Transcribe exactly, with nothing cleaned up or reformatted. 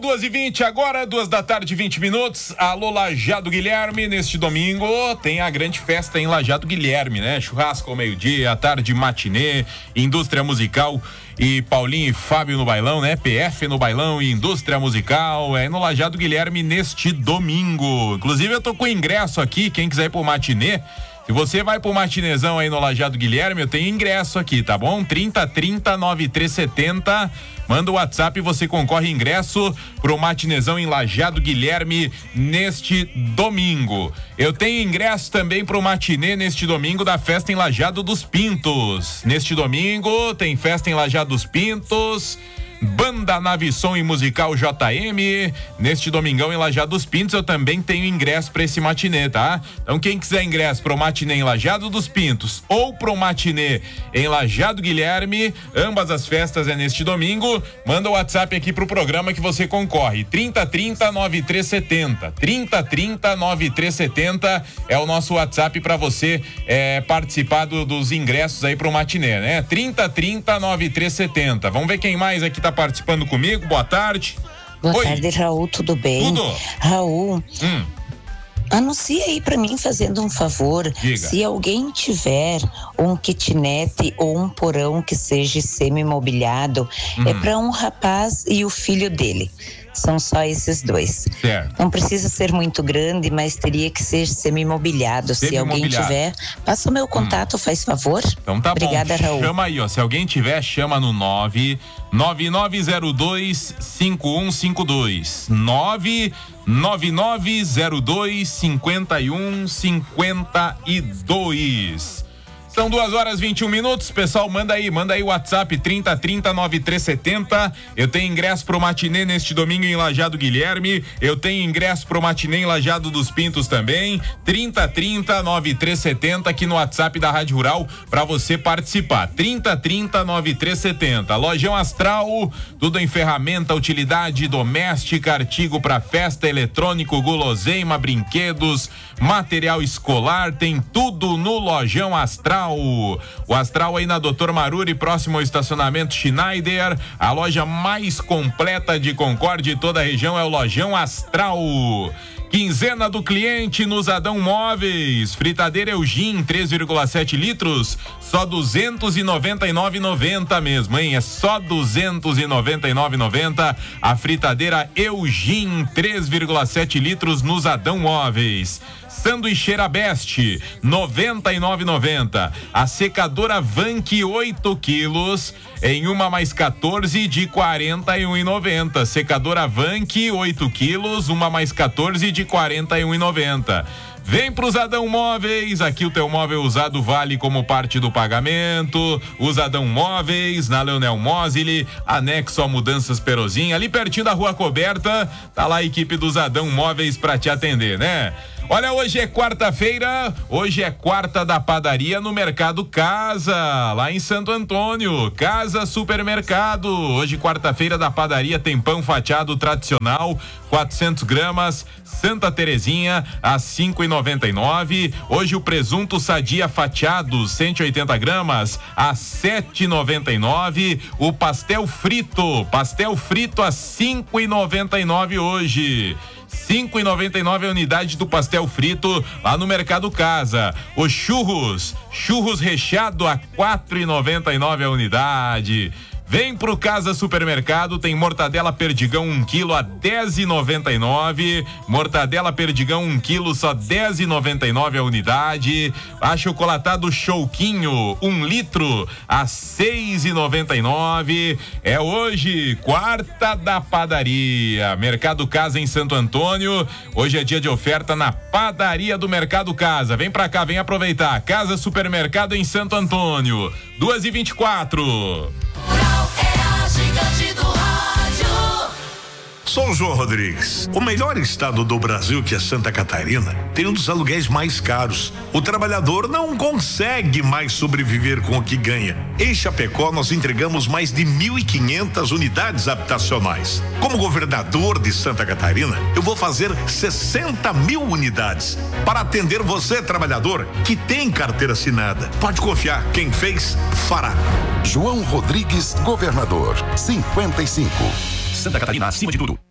duas e vinte agora, duas da tarde, vinte minutos. Alô, Lajado Guilherme, neste domingo tem a grande festa em Lajado Guilherme, né? Churrasco ao meio-dia, à tarde matinê, indústria musical e Paulinho e Fábio no bailão, né? P F no bailão e indústria musical, é no Lajado Guilherme neste domingo. Inclusive eu tô com ingresso aqui, quem quiser ir pro matinê. Se você vai pro matinezão aí no Lajado Guilherme, eu tenho ingresso aqui, tá bom? trinta, trinta, noventa e três setenta. Manda o WhatsApp e você concorre ingresso pro matinezão em Lajado Guilherme neste domingo. Eu tenho ingresso também pro matinê neste domingo da festa em Lajado dos Pintos. Neste domingo tem festa em Lajado dos Pintos. Banda Nave Som e Musical J M, neste domingão em Lajado dos Pintos. Eu também tenho ingresso pra esse matinê, tá? Então quem quiser ingresso pro matinê em Lajado dos Pintos ou pro matinê em Lajado Guilherme, ambas as festas é neste domingo, manda o WhatsApp aqui pro programa que você concorre, trinta, trinta, noventa e três setenta, trinta, trinta, noventa e três setenta é o nosso WhatsApp pra você é, participar do, dos ingressos aí pro matinê, né? trinta, trinta, noventa e três setenta. Vamos ver quem mais aqui tá participando comigo. Boa tarde. Boa Oi. tarde, Raul, tudo bem? Tudo. Raul, Hum. anuncia aí pra mim, fazendo um favor. Diga. Se alguém tiver um kitnet ou um porão que seja semi-mobiliado, Hum. é pra um rapaz e o filho dele. São só esses dois. Certo. Não precisa ser muito grande, mas teria que ser semi-mobiliado. Se alguém Semi-mobiliado. tiver, passa o meu contato, hum. faz favor. Então tá Obrigada, bom. Raul. Chama aí, ó. Se alguém tiver, chama no nove nove nove zero dois cinco um cinco dois. nove nove nove zero dois cinco um cinco dois. São duas horas e vinte e um minutos, pessoal, manda aí, manda aí o WhatsApp trinta, trinta, noventa e três setenta. Eu tenho ingresso pro matinê neste domingo em Lajado Guilherme, eu tenho ingresso pro matinê em Lajado dos Pintos também, trinta, trinta, noventa e três setenta aqui no WhatsApp da Rádio Rural pra você participar, trinta, trinta, noventa e três setenta. Lojão Astral, tudo em ferramenta, utilidade doméstica, artigo pra festa, eletrônico, guloseima, brinquedos, material escolar, tem tudo no Lojão Astral. O Astral aí na Doutor Maruri, próximo ao estacionamento Schneider, a loja mais completa de Concórdia e toda a região é o Lojão Astral. Quinzena do cliente nos Adão Móveis, fritadeira Eugin três vírgula sete litros, só duzentos e noventa e nove reais e noventa centavos mesmo, hein? É só duzentos e noventa e nove reais e noventa centavos a fritadeira Eugin três vírgula sete litros nos Adão Móveis. Sanduicheira Best, noventa e nove reais e noventa centavos. A secadora Vank oito quilos em uma mais quatorze de quarenta e um reais e noventa centavos. Secadora Vank oito quilos, uma mais quatorze de quarenta e um reais e noventa centavos. Vem pros Adão Móveis, aqui o teu móvel usado vale como parte do pagamento. Os Adão Móveis, na Leonel Mosili, anexo a Mudanças Perozin, ali pertinho da Rua Coberta, tá lá a equipe dos Adão Móveis pra te atender, né? Olha, hoje é quarta-feira, hoje é quarta da padaria no Mercado Casa, lá em Santo Antônio, Casa Supermercado. Hoje, quarta-feira da padaria, tem pão fatiado tradicional, quatrocentos gramas, Santa Terezinha, a cinco reais e noventa e nove. Hoje o presunto Sadia fatiado, cento e oitenta gramas, a sete reais e noventa e nove. O pastel frito, pastel frito a cinco reais e noventa e nove hoje. cinco reais e noventa e nove a unidade do pastel frito lá no Mercado Casa. Os churros, churros recheado a quatro reais e noventa e nove a unidade. Vem pro Casa Supermercado, tem mortadela Perdigão um quilo a dez reais e noventa e nove. Mortadela Perdigão um quilo só dez reais e noventa e nove a unidade. Achocolatado Chouquinho um litro a seis reais e noventa e nove. É hoje, quarta da padaria. Mercado Casa em Santo Antônio. Hoje é dia de oferta na padaria do Mercado Casa. Vem pra cá, vem aproveitar. Casa Supermercado em Santo Antônio. duas e vinte e quatro. Sou o João Rodrigues. O melhor estado do Brasil, que é Santa Catarina, tem um dos aluguéis mais caros. O trabalhador não consegue mais sobreviver com o que ganha. Em Chapecó, nós entregamos mais de mil e quinhentas unidades habitacionais. Como governador de Santa Catarina, eu vou fazer sessenta mil unidades para atender você, trabalhador, que tem carteira assinada. Pode confiar, quem fez, fará. João Rodrigues, governador, cinquenta e cinco. Santa Catarina, acima de tudo.